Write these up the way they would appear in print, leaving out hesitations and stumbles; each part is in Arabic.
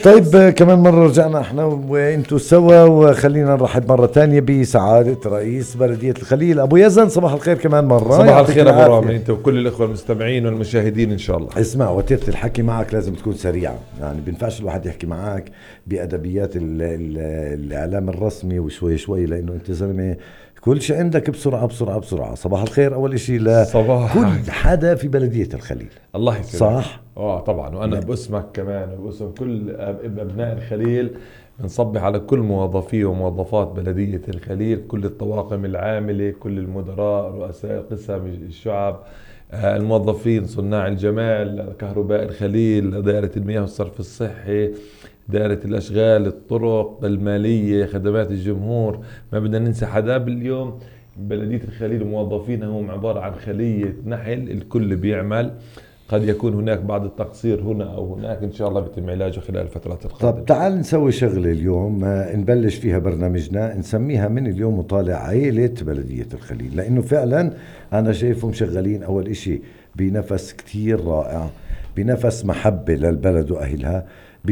طيب كمان مرة رجعنا احنا وانتو سوا، وخلينا نرحب مرة تانية بسعادة رئيس بلدية الخليل ابو يزن. صباح الخير كمان مرة. صباح الخير ابو رامي، انت وكل الاخوة المستمعين والمشاهدين ان شاء الله. اسمع، وتيرة الحكي معك لازم تكون سريعة، يعني بينفعش الواحد يحكي معك بأدبيات الإعلام الرسمي وشوي شوي، لأنه أنت زلمة كل شيء عندك بسرعة بسرعة بسرعة. صباح الخير أول إشي لكل حدا في بلدية الخليل. الله يسلمك. صح؟ طبعا، وانا باسمك كمان وباسم كل ابناء الخليل بنصبح على كل موظفي وموظفات بلدية الخليل، كل الطواقم العاملة، كل المدراء، رؤساء قسم الشعب، الموظفين، صناع الجمال، كهرباء الخليل، دائرة المياه والصرف الصحي، دائرة الأشغال، الطرق، المالية، خدمات الجمهور. ما بدنا ننسى حدا. باليوم بلدية الخليل موظفينها هم عبارة عن خلية نحل، الكل بيعمل. قد يكون هناك بعض التقصير هنا أو هناك، إن شاء الله بيتم علاجه خلال الفترات القادمة. طب تعال نسوي شغلة اليوم، نبلش فيها برنامجنا، نسميها من اليوم وطالع عيلة بلدية الخليل، لأنه فعلا أنا شايفهم شغالين أول إشي بنفس كتير رائع، بنفس محبة للبلد وأهلها،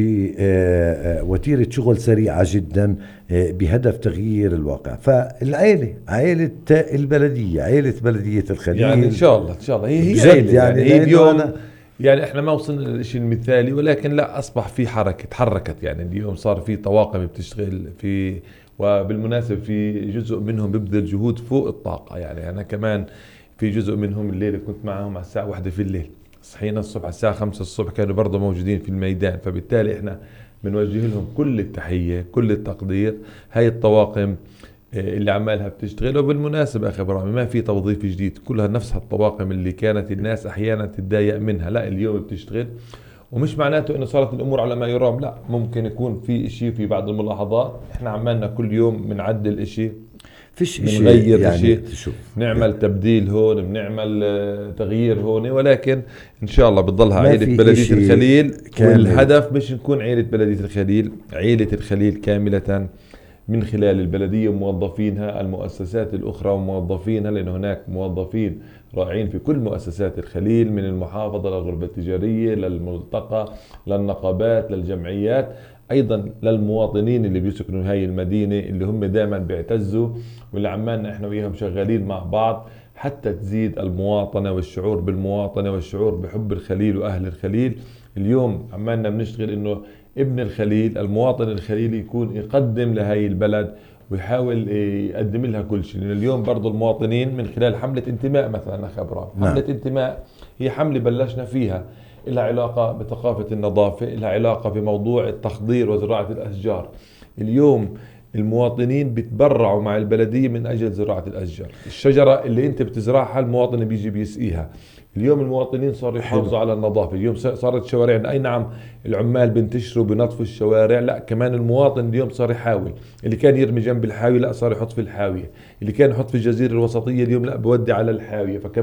بوتيرة شغل سريعة جدا، بهدف تغيير الواقع. فالعيلة عيلة البلدية، عيلة بلدية الخليل، يعني إن شاء الله إن شاء الله هي عيلة. يعني هي اليوم يعني احنا ما وصلنا للشيء المثالي، ولكن لا، اصبح في حركه، تحركت. يعني اليوم صار في طواقم بتشتغل في، وبالمناسبه في جزء منهم بيبذل جهود فوق الطاقه. يعني انا كمان في جزء منهم الليله كنت معهم على الساعه 1 في الليل، صحينا الصبح على الساعه 5 الصبح كانوا برضه موجودين في الميدان. فبالتالي احنا بنوجه لهم كل التحيه، كل التقدير. هاي الطواقم اللي عمالها بتشتغل. وبالمناسبة أخي إبراهيم، ما في توظيف جديد، كلها نفس الطواقم اللي كانت الناس أحيانا تتضايق منها، لا اليوم بتشتغل. ومش معناته إنه صارت الأمور على ما يرام، لا، ممكن يكون في إشي، في بعض الملاحظات. إحنا عمالنا كل يوم بنعدل إشي، فيش بنغير يعني إشي، بنعمل يعني تبديل هون، بنعمل تغيير هون. ولكن إن شاء الله بتضلها ما عيلة في بلدية الخليل. كامل. والهدف مش نكون عيلة بلدية الخليل، عيلة الخليل كاملة، من خلال البلدية وموظفينها، المؤسسات الأخرى وموظفينها، لأن هناك موظفين رائعين في كل مؤسسات الخليل، من المحافظة للغرفة التجارية للملتقى للنقابات للجمعيات، أيضا للمواطنين اللي بيسكنوا هاي المدينة، اللي هم دائما بيعتزوا، واللي عمالنا إحنا وياهم شغالين مع بعض حتى تزيد المواطنة والشعور بالمواطنة والشعور بحب الخليل وأهل الخليل. اليوم عمالنا بنشتغل إنه ابن الخليل، المواطن الخليلي، يكون يقدم لهي البلد ويحاول يقدم لها كل شيء. لأن اليوم برضو المواطنين من خلال حملة انتماء مثلا خبرة، حملة انتماء هي حملة بلشنا فيها، لها علاقة بثقافة النظافة، لها علاقة في موضوع التخضير وزراعة الأشجار. اليوم المواطنين بيتبرعوا مع البلدية من أجل زراعة الأشجار. الشجرة اللي أنت بتزرعها المواطن بيجي بيسقيها. اليوم المواطنين صاروا يحافظوا على النظافة. اليوم صارت شوارعنا، أي نعم العمال بنتشروا بنظفوا الشوارع، لا كمان المواطن اليوم صار يحاول. اللي كان يرمي جنب الحاوية لا صار يحط في الحاوية، اللي كان يحط في الجزيرة الوسطية اليوم لا بودي على الحاوية.